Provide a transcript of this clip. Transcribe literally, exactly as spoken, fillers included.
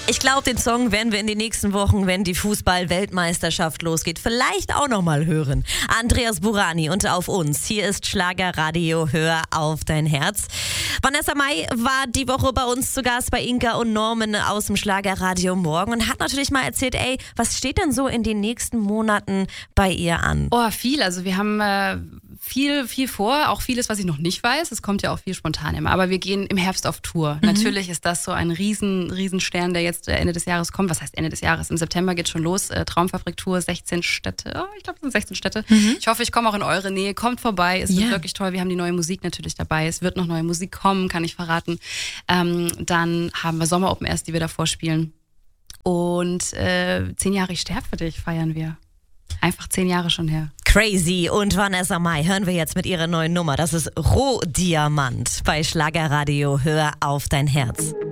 Ich glaube, den Song werden wir in den nächsten Wochen, wenn die Fußball-Weltmeisterschaft losgeht, vielleicht auch nochmal hören. Andreas Burani und Auf uns. Hier ist Schlagerradio, hör auf dein Herz. Vanessa Mai war die Woche bei uns zu Gast bei Inka und Norman aus dem Schlagerradio Morgen und hat natürlich mal erzählt, ey, was steht denn so in den nächsten Monaten bei ihr an? Oh, viel. Also wir haben äh, viel, viel vor. Auch vieles, was ich noch nicht weiß. Es kommt ja auch viel spontan immer. Aber wir gehen im Herbst auf Tour. Mhm. Natürlich ist das so ein riesen, riesen Stern, der jetzt Ende des Jahres kommt. Was heißt Ende des Jahres? Im September geht schon los. Äh, Traumfabrik-Tour, sechzehn Städte. Oh, ich glaube, es sind sechzehn Städte. Mhm. Ich hoffe, ich komme auch in eure Nähe. Kommt vorbei. Es yeah. wird wirklich toll. Wir haben die neue Musik natürlich dabei. Es wird noch neue Musik kommen, kann ich verraten. Ähm, dann haben wir Sommer Open Airs, die wir davor spielen. Und äh, zehn Jahre Ich sterb für dich feiern wir. Einfach zehn Jahre schon her. Crazy und Vanessa Mai hören wir jetzt mit ihrer neuen Nummer. Das ist Rohdiamant bei Schlagerradio. Hör auf dein Herz.